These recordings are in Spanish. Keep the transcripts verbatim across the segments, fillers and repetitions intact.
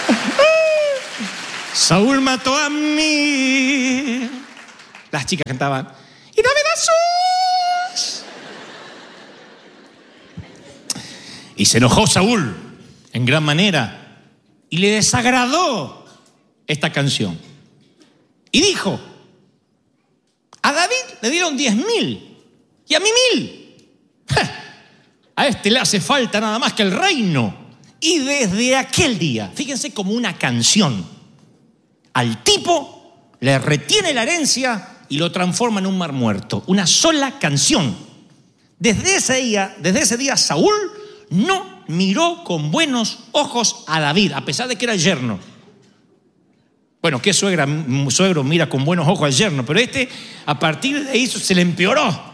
Saúl mató a mí. Las chicas cantaban, y David a sus. Y se enojó Saúl en gran manera y le desagradó esta canción. Y dijo, a David le dieron diez mil y a mí mil. A este le hace falta nada más que el reino. Y desde aquel día, fíjense, como una canción, al tipo le retiene la herencia y lo transforma en un mar muerto. Una sola canción. Desde ese día, desde ese día Saúl no miró con buenos ojos a David, a pesar de que era el yerno. Bueno, ¿qué suegra, suegro mira con buenos ojos al yerno? Pero este, a partir de ahí, se le empeoró.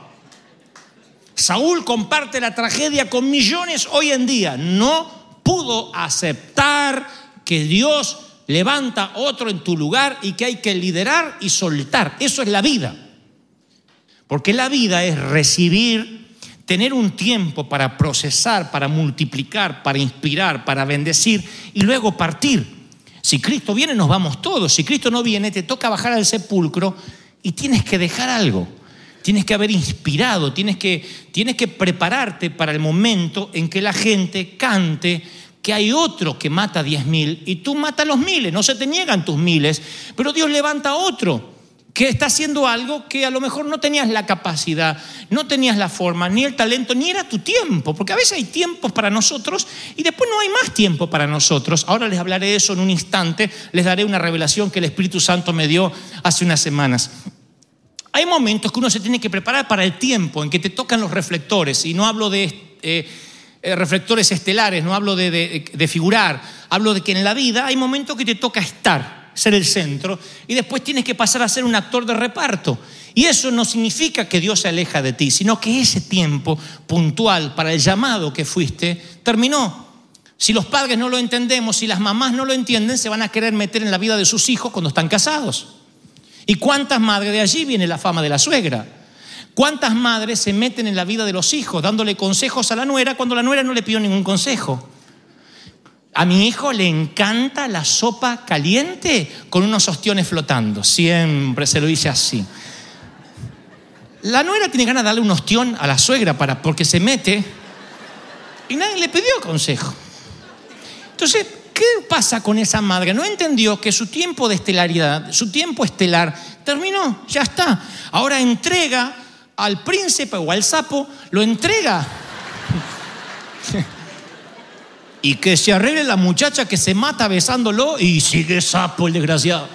Saúl comparte la tragedia con millones hoy en día. No pudo aceptar que Dios levanta otro en tu lugar y que hay que liderar y soltar. Eso es la vida. Porque la vida es recibir, tener un tiempo para procesar, para multiplicar, para inspirar, para bendecir y luego partir. Si Cristo viene, nos vamos todos. Si Cristo no viene, te toca bajar al sepulcro y tienes que dejar algo. Tienes que haber inspirado, tienes que, tienes que prepararte para el momento en que la gente cante que hay otro que mata diez mil y tú matas los miles. No se te niegan tus miles, pero Dios levanta a otro que está haciendo algo que a lo mejor no tenías la capacidad, no tenías la forma, ni el talento, ni era tu tiempo. Porque a veces hay tiempos para nosotros y después no hay más tiempo para nosotros. Ahora les hablaré de eso en un instante. Les daré una revelación que el Espíritu Santo me dio hace unas semanas. Hay momentos que uno se tiene que preparar para el tiempo en que te tocan los reflectores. Y no hablo de eh, eh, reflectores estelares, no hablo de, de, de figurar. Hablo de que en la vida hay momentos que te toca estar, ser el centro. Y después tienes que pasar a ser un actor de reparto. Y eso no significa que Dios se aleja de ti, sino que ese tiempo puntual para el llamado que fuiste terminó. Si los padres no lo entendemos, si las mamás no lo entienden, se van a querer meter en la vida de sus hijos cuando están casados. ¿Y cuántas madres? De allí viene la fama de la suegra. ¿Cuántas madres se meten en la vida de los hijos dándole consejos a la nuera cuando la nuera no le pidió ningún consejo? A mi hijo le encanta la sopa caliente con unos ostiones flotando. Siempre se lo dice así. La nuera tiene ganas de darle un ostión a la suegra para, porque se mete y nadie le pidió consejo. Entonces, ¿qué pasa con esa madre? No entendió que su tiempo de estelaridad, su tiempo estelar, terminó, ya está. Ahora entrega al príncipe o al sapo, lo entrega. Y que se arregle la muchacha que se mata besándolo y sigue sapo el desgraciado.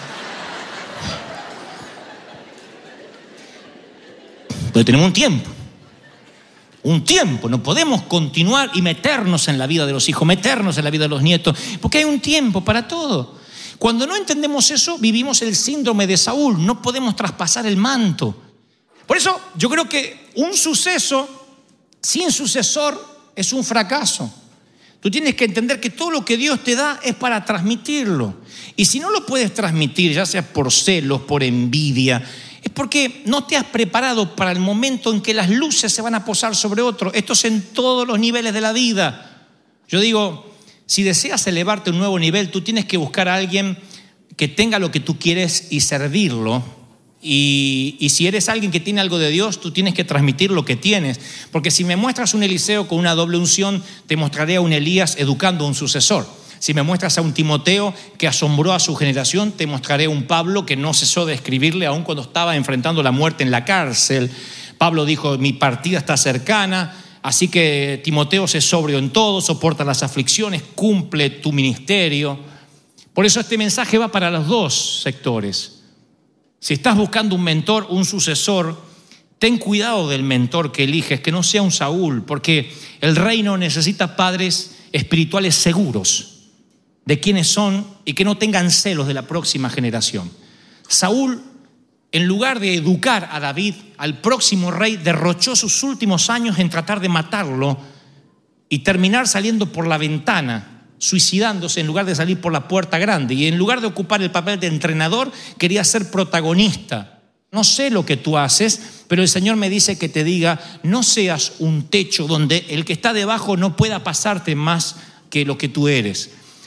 Pero tenemos un tiempo. Un tiempo, no podemos continuar y meternos en la vida de los hijos, meternos en la vida de los nietos, porque hay un tiempo para todo. Cuando no entendemos eso, vivimos el síndrome de Saúl, no podemos traspasar el manto. Por eso yo creo que un suceso sin sucesor es un fracaso. Tú tienes que entender que todo lo que Dios te da es para transmitirlo. Y si no lo puedes transmitir, ya sea por celos, por envidia, es porque no te has preparado para el momento en que las luces se van a posar sobre otro. Esto es en todos los niveles de la vida. Yo digo, si deseas elevarte a un nuevo nivel, tú tienes que buscar a alguien que tenga lo que tú quieres y servirlo. Y, y si eres alguien que tiene algo de Dios, tú tienes que transmitir lo que tienes. Porque si me muestras un Eliseo con una doble unción, te mostraré a un Elías educando a un sucesor. Si me muestras a un Timoteo que asombró a su generación, te mostraré a un Pablo que no cesó de escribirle aún cuando estaba enfrentando la muerte en la cárcel. Pablo dijo, mi partida está cercana, así que Timoteo, sé sobrio en todo, soporta las aflicciones, cumple tu ministerio. Por eso este mensaje va para los dos sectores. Si estás buscando un mentor, un sucesor, ten cuidado del mentor que eliges, que no sea un Saúl, porque el reino necesita padres espirituales seguros de quiénes son y que no tengan celos de la próxima generación. Saúl, en lugar de educar a David, al próximo rey, derrochó sus últimos años en tratar de matarlo y terminar saliendo por la ventana, suicidándose en lugar de salir por la puerta grande. Y en lugar de ocupar el papel de entrenador, quería ser protagonista. No sé lo que tú haces, pero el Señor me dice que te diga, no seas un techo donde el que está debajo no pueda pasarte más que lo que tú eres.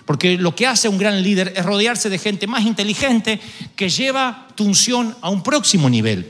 Porque lo que hace un gran líder es rodearse de gente más inteligente que lleva tu unción a un próximo nivel.